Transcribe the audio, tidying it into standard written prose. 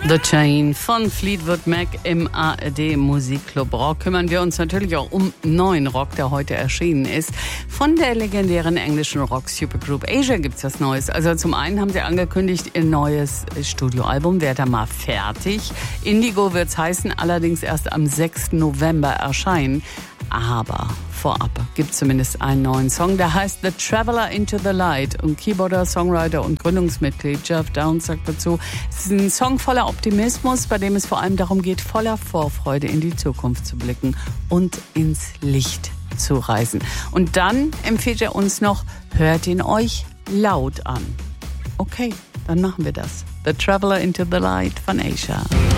The Chain von Fleetwood Mac im ARD Musikclub Rock. Kümmern wir uns natürlich auch um neuen Rock, der heute erschienen ist. Von der legendären englischen Rock-Supergroup Asia gibt's was Neues. Also zum einen haben sie angekündigt, ihr neues Studioalbum wäre da mal fertig. Indigo wird's heißen, allerdings erst am 6. November erscheinen. Aber vorab gibt es zumindest einen neuen Song, der heißt The Traveler into the Light. Und Keyboarder, Songwriter und Gründungsmitglied Geoff Downes sagt dazu, es ist ein Song voller Optimismus, bei dem es vor allem darum geht, voller Vorfreude in die Zukunft zu blicken und ins Licht zu reisen. Und dann empfiehlt er uns noch, hört ihn euch laut an. Okay, dann machen wir das. The Traveler into the Light von Asia.